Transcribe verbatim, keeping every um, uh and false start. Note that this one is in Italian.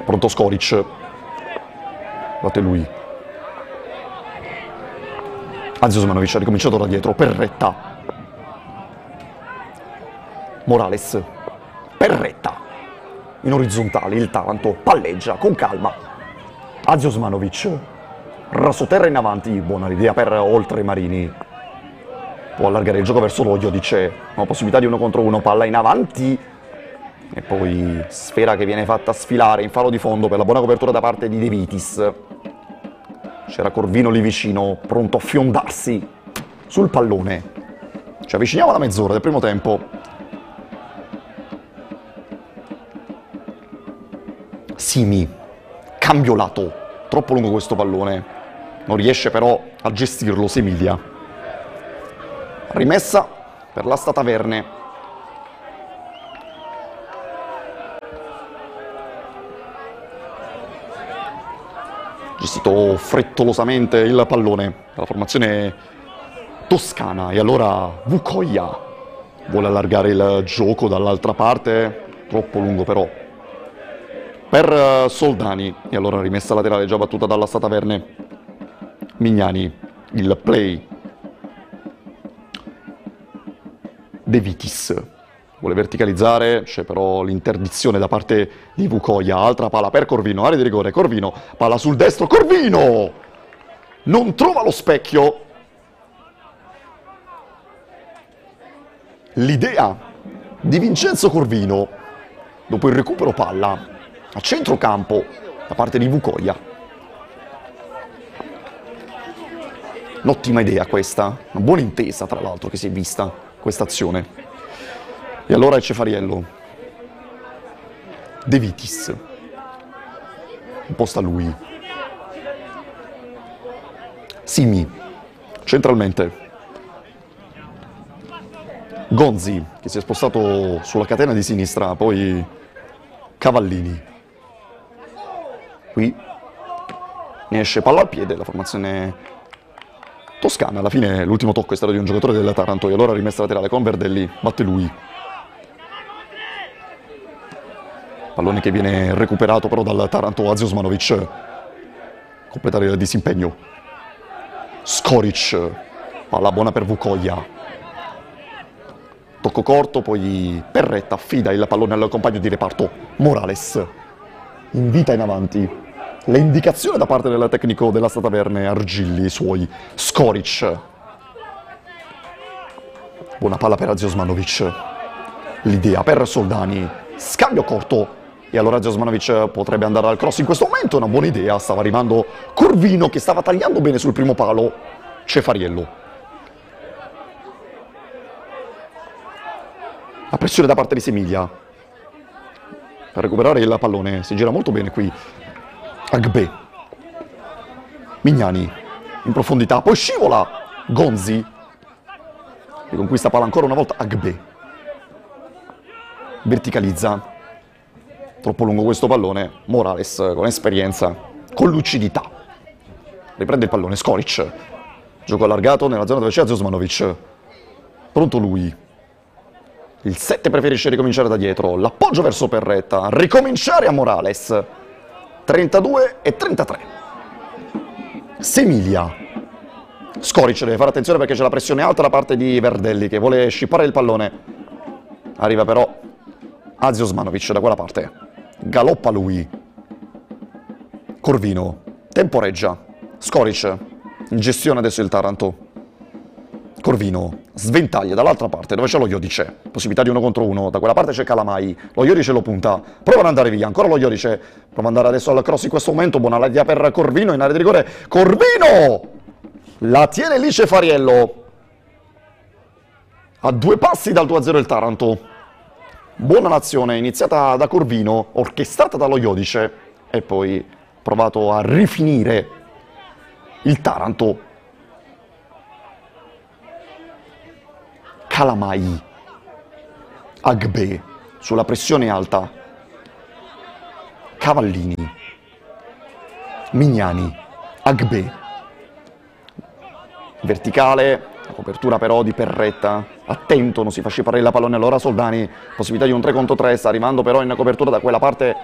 Pronto Skoric. Batte lui. Adzio Osmanovic ha ricominciato da dietro. Perretta. Morales. Perretta. In orizzontale il Taranto palleggia con calma. Adzio Osmanovic. Rasoterra in avanti. Buona l'idea per Oltremarini. Può allargare il gioco verso l'Oglio, dice una possibilità di uno contro uno, palla in avanti e poi sfera che viene fatta sfilare in fallo di fondo per la buona copertura da parte di De Vitis. C'era Corvino lì vicino, pronto a fiondarsi sul pallone. Ci avviciniamo alla mezz'ora del primo tempo. Simi, cambio lato, troppo lungo questo pallone, non riesce però a gestirlo Semilia. Rimessa per la Sta Taverne. Gestito frettolosamente il pallone dalla formazione toscana e allora Vukoia vuole allargare il gioco dall'altra parte, troppo lungo però per Soldani e allora rimessa laterale già battuta dalla Sta Taverne. Mignani, il play. De Vitis vuole verticalizzare, c'è però l'interdizione da parte di Vukoia, altra palla per Corvino, area di rigore, Corvino, palla sul destro, Corvino! Non trova lo specchio. L'idea di Vincenzo Corvino, dopo il recupero palla, a centrocampo da parte di Vukoia. Un'ottima idea questa, una buona intesa tra l'altro che si è vista. Questa azione. E allora è Cefariello. De Vitis. Imposta lui. Simi. Centralmente. Gonzi, che si è spostato sulla catena di sinistra, poi Cavallini. Qui ne esce palla al piede, la formazione toscana. Alla fine l'ultimo tocco è stato di un giocatore del Taranto e allora rimessa laterale con Verdelli, batte lui. Pallone che viene recuperato però dal Taranto. Adzio Osmanovic. Completare il disimpegno. Skoric. Palla buona per Vukoia. Tocco corto, poi Perretta affida il pallone al compagno di reparto Morales. Invita in avanti. Le indicazioni da parte del tecnico della Sta Taverne, Argilli, suoi. Skoric. Buona palla per Adzio Osmanovic. L'idea per Soldani. Scambio corto. E allora Adzio Osmanovic potrebbe andare al cross in questo momento. Una buona idea. Stava arrivando Corvino che stava tagliando bene sul primo palo. Cefariello. La pressione da parte di Semilia. Per recuperare il pallone. Si gira molto bene qui. Agbe. Mignani in profondità, poi scivola Gonzi e conquista palla ancora una volta Agbe. Verticalizza, troppo lungo questo pallone. Morales con esperienza, con lucidità, riprende il pallone. Skoric, gioco allargato nella zona dove c'è Adzio Osmanovic, pronto lui. Il sette preferisce ricominciare da dietro, l'appoggio verso Perretta, ricominciare a Morales. trentadue e trentatré. Semilia. Skoric deve fare attenzione perché c'è la pressione alta da parte di Verdelli che vuole scippare il pallone. Arriva però Adzio Osmanovic da quella parte. Galoppa lui. Corvino. Temporeggia. Skoric. In gestione adesso il Taranto. Corvino. Sventaglia dall'altra parte dove c'è lo Iodice. Possibilità di uno contro uno. Da quella parte c'è Calamai. Lo Iodice lo punta. Prova ad andare via. Ancora lo Iodice. Prova ad andare adesso al cross in questo momento. Buona l'idea per Corvino in area di rigore. Corvino! La tiene lì Cefariello. A due passi dal due a zero il Taranto. Buona l'azione iniziata da Corvino, orchestrata dallo Iodice e poi provato a rifinire il Taranto. Calamai. Agbe sulla pressione alta. Cavallini. Mignani. Agbe. Verticale, la copertura però di Perretta, attento, non si fa scippare la pallone allora Soldani, possibilità di un tre contro tre, sta arrivando però in copertura da quella parte